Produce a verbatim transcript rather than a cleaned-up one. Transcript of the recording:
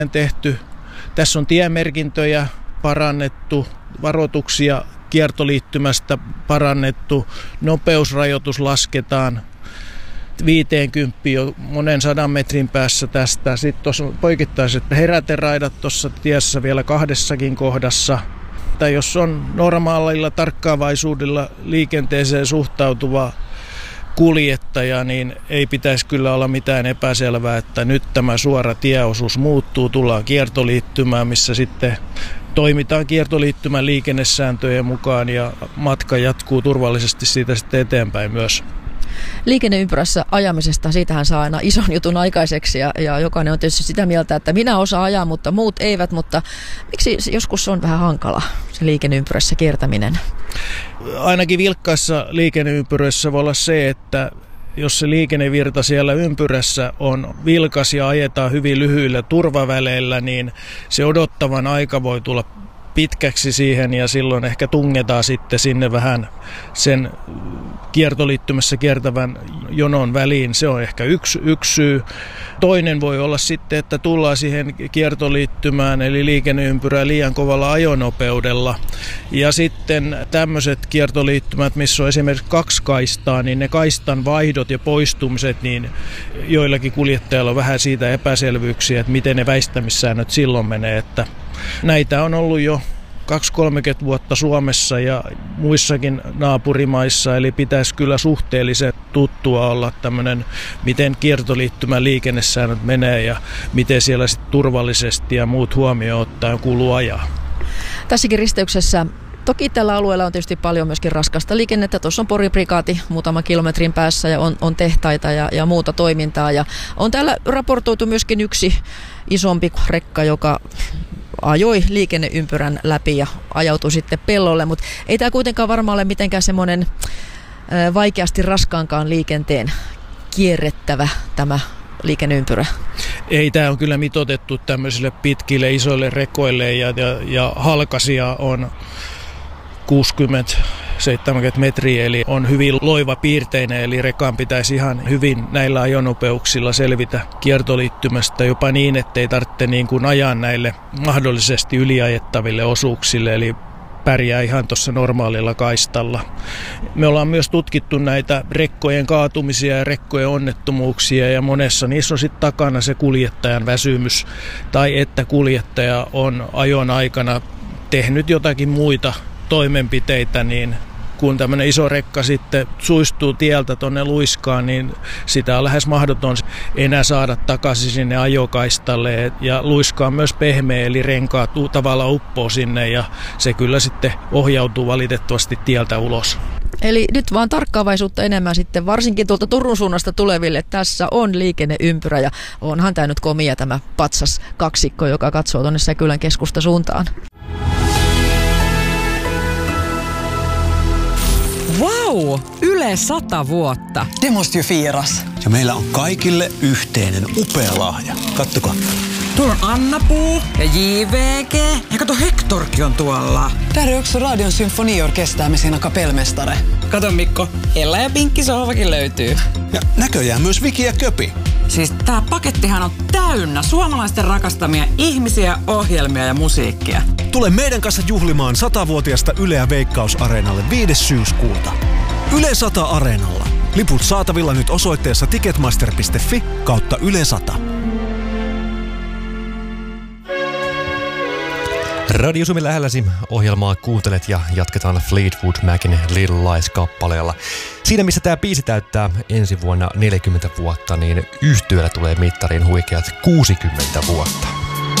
tehty. Tässä on tiemerkintöjä parannettu, varoituksia kiertoliittymästä parannettu, nopeusrajoitus lasketaan viisikymmentä jo monen sadan metrin päässä tästä. Sitten tuossa on poikittaiset heräteraidat tuossa tiessä vielä kahdessakin kohdassa. Tai jos on normaalilla tarkkaavaisuudella liikenteeseen suhtautuva kuljettaja, niin ei pitäisi kyllä olla mitään epäselvää, että nyt tämä suora tieosuus muuttuu, tullaan kiertoliittymään, missä sitten toimitaan kiertoliittymän liikennesääntöjen mukaan ja matka jatkuu turvallisesti siitä sitten eteenpäin myös. Liikenneympyrässä ajamisesta, siitähän saa aina ison jutun aikaiseksi ja, ja jokainen on tietysti sitä mieltä, että minä osaan ajaa, mutta muut eivät, mutta miksi joskus on vähän hankala se liikenneympyrässä kiertäminen? Ainakin vilkkaissa liikenneympyröissä voi olla se, että jos se liikennevirta siellä ympyrässä on vilkas ja ajetaan hyvin lyhyillä turvaväleillä, niin se odottavan aika voi tulla pitkäksi siihen ja silloin ehkä tungetaan sitten sinne vähän sen kiertoliittymässä kiertävän jonon väliin. Se on ehkä yksi, yksi syy. Toinen voi olla sitten, että tullaan siihen kiertoliittymään eli liikenneympyrään liian kovalla ajonopeudella. Ja sitten tämmöiset kiertoliittymät, missä on esimerkiksi kaksi kaistaa, niin ne kaistan vaihdot ja poistumiset, niin joillakin kuljettajilla on vähän siitä epäselvyyksiä, että miten ne väistämissäännöt silloin menee, että näitä on ollut jo kaksikymmentä kolmekymmentä vuotta Suomessa ja muissakin naapurimaissa, eli pitäisi kyllä suhteellisen tuttua olla tämmöinen, miten kiertoliittymän liikennesäännöt menee ja miten siellä sitten turvallisesti ja muut huomioon ottaen kuuluu ajaa. Tässäkin risteyksessä toki tällä alueella on tietysti paljon myöskin raskasta liikennettä. Tuossa on Pori-prikaati muutaman kilometrin päässä ja on, on tehtaita ja, ja muuta toimintaa. Ja on täällä raportoitu myöskin yksi isompi rekka, joka ajoi liikenneympyrän läpi ja ajautui sitten pellolle, mutta ei tämä kuitenkaan varmaan ole mitenkään semmoinen vaikeasti raskaankaan liikenteen kierrettävä tämä liikenneympyrä. Ei, tämä on kyllä mitoitettu tämmöisille pitkille isoille rekoille ja, ja, ja halkasia on kuusikymmentä seitsemänkymmentä metriä, eli on hyvin loiva piirteinen, eli rekan pitäisi ihan hyvin näillä ajonopeuksilla selvitä kiertoliittymästä jopa niin, ettei tarvitse niin kuin ajaa näille mahdollisesti yliajettaville osuuksille, eli pärjää ihan tuossa normaalilla kaistalla. Me ollaan myös tutkittu näitä rekkojen kaatumisia ja rekkojen onnettomuuksia ja monessa niissä on sitten takana se kuljettajan väsymys tai että kuljettaja on ajon aikana tehnyt jotakin muita toimenpiteitä, niin kun tämmöinen iso rekka sitten suistuu tieltä tuonne luiskaan, niin sitä on lähes mahdoton enää saada takaisin sinne ajokaistalle. Ja luiska on myös pehmeä, eli renkaat tavallaan uppoo sinne ja se kyllä sitten ohjautuu valitettavasti tieltä ulos. Eli nyt vaan tarkkaavaisuutta enemmän sitten varsinkin tuolta Turun suunnasta tuleville. Tässä on liikenneympyrä ja onhan tämä nyt komia tämä patsas kaksikko, joka katsoo tuonne Säkylän keskusta suuntaan. Vau! Yle sata vuotta. Det måste ju firas. Ja meillä on kaikille yhteinen upea lahja. Kattokaa. Tuolla on Anna-Puu ja J V G. Ja kato, Hektorkin on tuolla. Där är också Radion symfoniorkester med sina kapellmästare. Kato Mikko, Ella ja Pinkki sohvakin löytyy. Ja näköjään myös Viki ja Köpi. Siis tää pakettihan on täynnä suomalaisten rakastamia ihmisiä, ohjelmia ja musiikkia. Tule meidän kanssa juhlimaan satavuotiasta Yle ja Veikkaus-areenalle viides syyskuuta. Yle sata Areenalla. Liput saatavilla nyt osoitteessa ticketmaster piste fi kautta Yle sata. Radio Suomi lähelläsi ohjelmaa kuuntelet ja jatketaan Fleetwood Macin Little Lies-kappaleella. Siinä missä tämä biisi täyttää ensi vuonna neljäkymmentä vuotta, niin yhtyeellä tulee mittariin huikeat kuusikymmentä vuotta.